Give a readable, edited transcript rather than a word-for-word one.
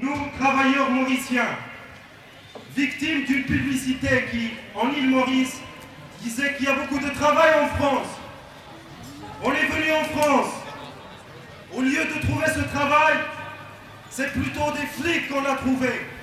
Nous, travailleurs mauriciens, victimes d'une publicité qui, en île Maurice, disait qu'il y a beaucoup de travail en France. On est venu en France. Au lieu de trouver ce travail, c'est plutôt des flics qu'on a trouvé.